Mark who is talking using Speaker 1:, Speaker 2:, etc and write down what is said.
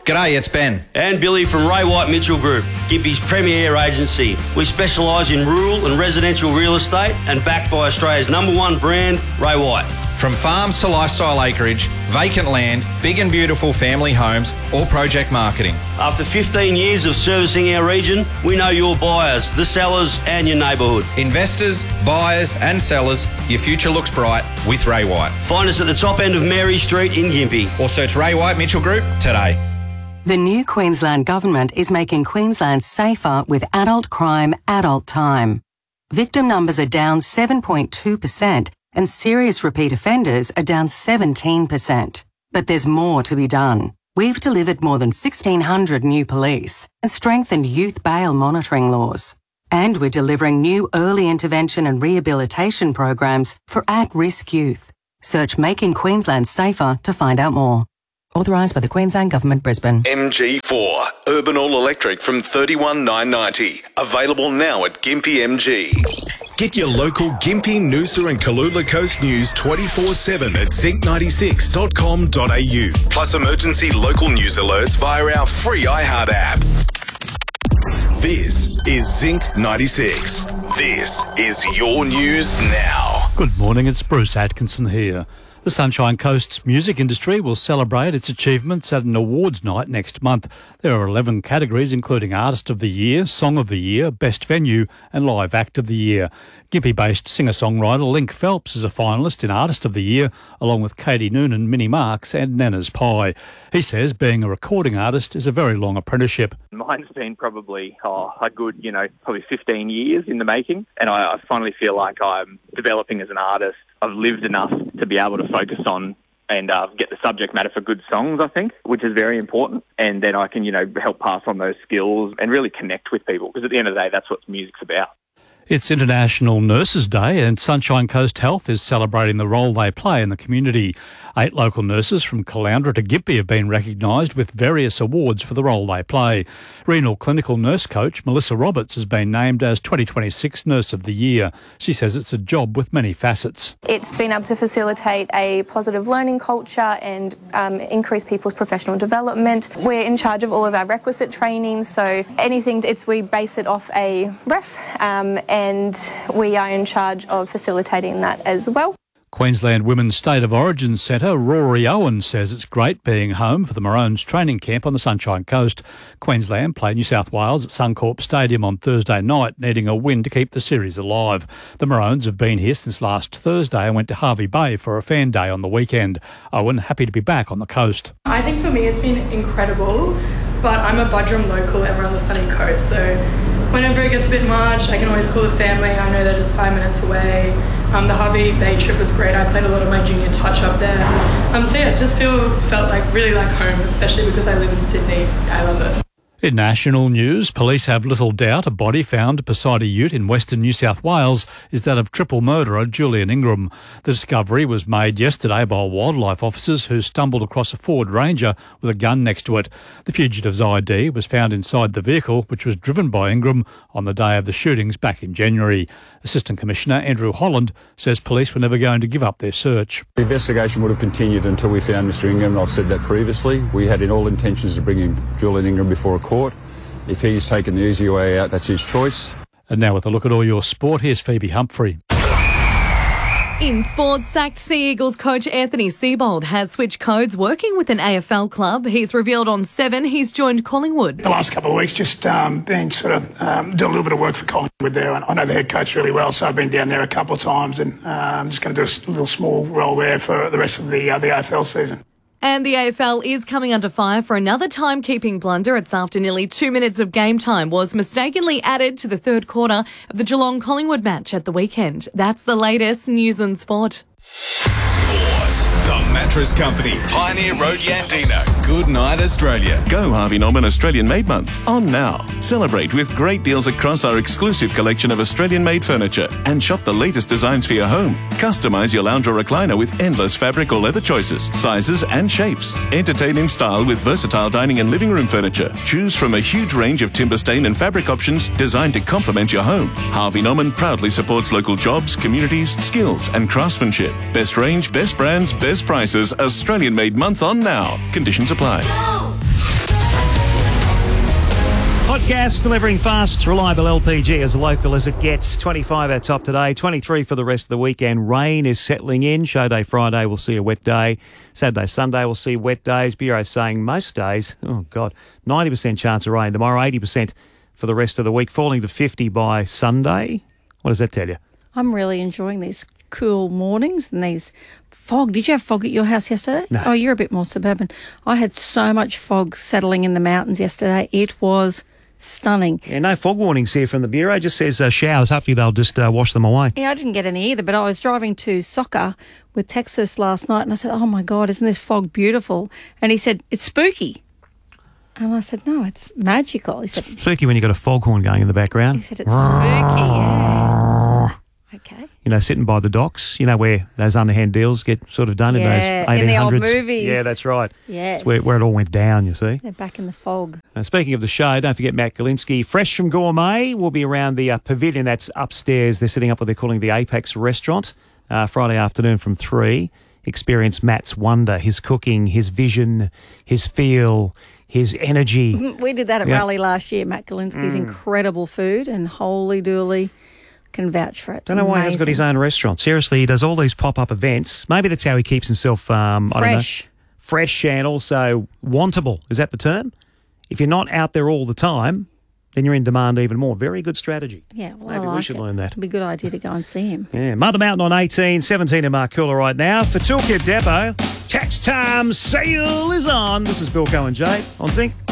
Speaker 1: G'day, it's Ben.
Speaker 2: And Billy from Ray White Mitchell Group, Gympie's premier agency. We specialise in rural and residential real estate and backed by Australia's #1 brand, Ray White.
Speaker 1: From farms to lifestyle acreage, vacant land, big and beautiful family homes, or project marketing.
Speaker 2: After 15 years of servicing our region, we know your buyers, the sellers and your neighbourhood.
Speaker 1: Investors, buyers and sellers, your future looks bright with Ray White.
Speaker 2: Find us at the top end of Mary Street in Gympie.
Speaker 1: Or search Ray White Mitchell Group today.
Speaker 3: The new Queensland Government is making Queensland safer with adult crime, adult time. Victim numbers are down 7.2% and serious repeat offenders are down 17%. But there's more to be done. We've delivered more than 1,600 new police and strengthened youth bail monitoring laws. And we're delivering new early intervention and rehabilitation programs for at-risk youth. Search Making Queensland Safer to find out more. Authorised by the Queensland Government, Brisbane.
Speaker 4: MG4, urban all-electric from $31,990. Available now at Gympie MG. Get your local Gympie, Noosa and Kalula Coast news 24/7 at zinc96.com.au. Plus emergency local news alerts via our free iHeart app. This is Zinc 96. This is your news now.
Speaker 5: Good morning, it's Bruce Atkinson here. The Sunshine Coast's music industry will celebrate its achievements at an awards night next month. There are 11 categories, including Artist of the Year, Song of the Year, Best Venue and Live Act of the Year. Gympie-based singer-songwriter Link Phelps is a finalist in Artist of the Year, along with Katie Noonan, Minnie Marks and Nana's Pie. He says being a recording artist is a very long apprenticeship.
Speaker 6: Mine's been probably a good, probably 15 years in the making, and I finally feel like I'm developing as an artist. I've lived enough to be able to focus on and get the subject matter for good songs, I think, which is very important. And then I can, help pass on those skills and really connect with people, because at the end of the day, that's what music's about.
Speaker 5: It's International Nurses Day and Sunshine Coast Health is celebrating the role they play in the community. 8 local nurses from Caloundra to Gympie have been recognised with various awards for the role they play. Renal clinical nurse coach Melissa Roberts has been named as 2026 Nurse of the Year. She says it's a job with many facets.
Speaker 7: It's been able to facilitate a positive learning culture and increase people's professional development. We're in charge of all of our requisite training, so we base it off a ref and we are in charge of facilitating that as well.
Speaker 5: Queensland Women's State of Origin Centre Rory Owen says it's great being home for the Maroons training camp on the Sunshine Coast. Queensland play New South Wales at Suncorp Stadium on Thursday night, needing a win to keep the series alive. The Maroons have been here since last Thursday and went to Hervey Bay for a fan day on the weekend. Owen happy to be back on the coast.
Speaker 8: I think for me it's been incredible, but I'm a Buderim local and we're on the sunny coast, so whenever it gets a bit much, I can always call the family. I know they're just 5 minutes away. The Hervey Bay trip was great. I played a lot of my junior touch up there. It just felt like really like home, especially because I live in Sydney. I love it.
Speaker 5: In national news, police have little doubt a body found beside a ute in Western New South Wales is that of triple murderer Julian Ingram. The discovery was made yesterday by wildlife officers who stumbled across a Ford Ranger with a gun next to it. The fugitive's ID was found inside the vehicle, which was driven by Ingram on the day of the shootings back in January. Assistant Commissioner Andrew Holland says police were never going to give up their search.
Speaker 9: The investigation would have continued until we found Mr Ingram, and I've said that previously. We had in all intentions of bringing Julian Ingram before a court. If he's taken the easy way out, that's his choice.
Speaker 5: And now with a look at all your sport, here's Phoebe Humphrey.
Speaker 10: In sports, sacked Sea Eagles coach Anthony Seibold has switched codes working with an AFL club. He's revealed on 7 he's joined Collingwood.
Speaker 11: The last couple of weeks just been sort of doing a little bit of work for Collingwood there. I know the head coach really well, so I've been down there a couple of times and I'm just going to do a little small role there for the rest of the AFL season.
Speaker 10: And the AFL is coming under fire for another timekeeping blunder. It's after nearly 2 minutes of game time was mistakenly added to the third quarter of the Geelong-Collingwood match at the weekend. That's the latest news and sport.
Speaker 4: The Mattress Company, Pioneer Road, Yandina. Good night, Australia.
Speaker 12: Go Harvey Norman Australian Made Month on now. Celebrate with great deals across our exclusive collection of Australian-made furniture and shop the latest designs for your home. Customise your lounge or recliner with endless fabric or leather choices, sizes and shapes. Entertain in style with versatile dining and living room furniture. Choose from a huge range of timber stain and fabric options designed to complement your home. Harvey Norman proudly supports local jobs, communities, skills and craftsmanship. Best range, best brands, best prices. Australian Made Month on now. Conditions apply.
Speaker 13: Go! Hot gas delivering fast, reliable LPG as local as it gets. 25 our top today, 23 for the rest of the weekend. Rain is settling in. Show day Friday will see a wet day. Saturday, Sunday will see wet days. Bureau saying most days, 90% chance of rain. Tomorrow, 80% for the rest of the week, falling to 50 by Sunday. What does that tell you?
Speaker 14: I'm really enjoying these cool mornings and these fog. Did you have fog at your house yesterday?
Speaker 13: No.
Speaker 14: Oh, you're a bit more suburban. I had so much fog settling in the mountains yesterday. It was stunning.
Speaker 13: Yeah, no fog warnings here from the Bureau. It just says showers. Hopefully they'll just wash them away.
Speaker 14: Yeah, I didn't get any either, but I was driving to soccer with Texas last night and I said, oh my God, isn't this fog beautiful? And he said, it's spooky. And I said, no, it's magical. He said,
Speaker 13: spooky when you've got a foghorn going in the background.
Speaker 14: He said, it's spooky, yeah. Okay.
Speaker 13: You know, sitting by the docks, you know, where those underhand deals get sort of done in those 1800s.
Speaker 14: In the old movies.
Speaker 13: Yeah, that's right.
Speaker 14: Yes.
Speaker 13: It's where it all went down, you see.
Speaker 14: They're back in the fog.
Speaker 13: Now, speaking of the show, don't forget Matt Galinsky, Fresh from Gourmet, will be around the pavilion that's upstairs. They're setting up what they're calling the Apex Restaurant Friday afternoon from 3. Experience Matt's wonder, his cooking, his vision, his feel, his energy.
Speaker 14: We did that at Raleigh last year. Matt Galinsky's incredible food, and holy dooly, can vouch for it.
Speaker 13: Don't know why he hasn't got his own restaurant. Seriously, he does all these pop-up events. Maybe that's how he keeps himself fresh and also wantable. Is that the term? If you're not out there all the time, then you're in demand even more. Very good strategy.
Speaker 14: Yeah, well,
Speaker 13: maybe we should learn that.
Speaker 14: It'd be a good idea to go and see him.
Speaker 13: Yeah, Mother Mountain on 18, 17 in Markoola right now. For Toolkit Depot, tax time sale is on. This is Bill Cohen Jade on Zinc.